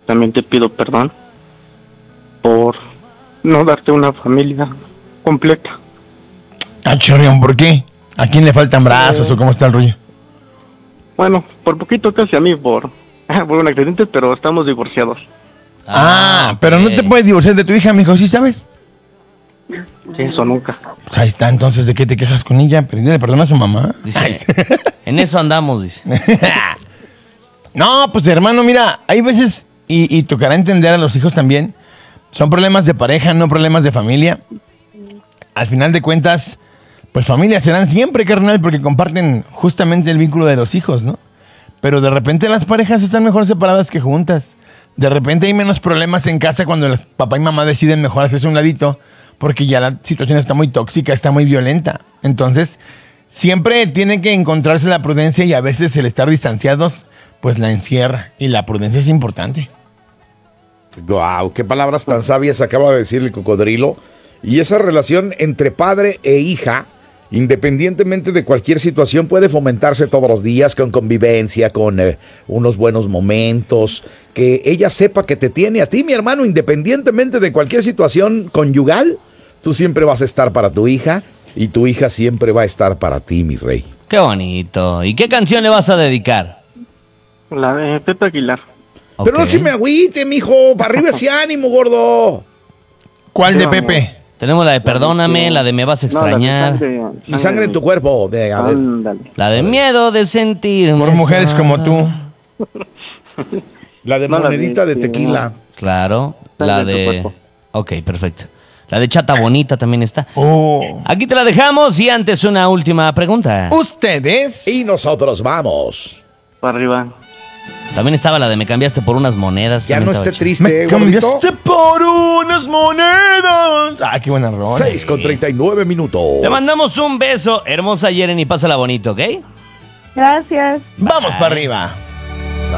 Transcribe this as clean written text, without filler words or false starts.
también te pido perdón por no darte una familia completa. Ah, chorreón, ¿por qué? ¿A quién le faltan brazos o cómo está el rollo? Bueno, por poquito casi a mí por un accidente, pero estamos divorciados. Pero no te puedes divorciar de tu hija, mijo, ¿sí sabes? Sí, eso nunca. Pues ahí está, entonces, ¿de qué te quejas con ella? Perdíle perdón a su mamá. Dice, en eso andamos, dice. No, pues hermano, mira, hay veces, y tocará entender a los hijos también, son problemas de pareja, no problemas de familia. Al final de cuentas, pues familias serán siempre, carnal, porque comparten justamente el vínculo de los hijos, ¿no? Pero de repente las parejas están mejor separadas que juntas. De repente hay menos problemas en casa cuando los papá y mamá deciden mejor hacerse un ladito, porque ya la situación está muy tóxica, está muy violenta. Entonces, siempre tiene que encontrarse la prudencia y a veces el estar distanciados, pues la encierra. Y la prudencia es importante. Guau, qué palabras tan sabias acaba de decir el cocodrilo. Y esa relación entre padre e hija, independientemente de cualquier situación, puede fomentarse todos los días con convivencia, con unos buenos momentos, que ella sepa que te tiene a ti, mi hermano, independientemente de cualquier situación conyugal. Tú siempre vas a estar para tu hija y tu hija siempre va a estar para ti, mi rey. Qué bonito. ¿Y qué canción le vas a dedicar? La de Pepe Aguilar. Pero no Ok. se me agüite, mijo, para arriba ese ánimo, gordo. ¿Cuál de Sí, Pepe? Tenemos la de Perdóname, la de Me vas a extrañar, Y sangre en tu cuerpo. Ándale. la de Miedo de sentirme. Por mujeres como tú. La de No, la monedita de de- tequila. Claro, Sangre la en tu de... cuerpo. Ok, perfecto. La de Chata Bonita también está. Oh. Aquí te la dejamos y antes una última pregunta. ¿Ustedes? Y nosotros vamos. Para arriba. También estaba la de Me cambiaste por unas monedas. Ya también no estaba esté chida. triste, Me gordito. cambiaste por unas monedas. Ay, qué buena rola. 6:39 minutos. Te mandamos un beso, hermosa Yeren, y pásala bonito, ¿ok? Gracias. Vamos para arriba.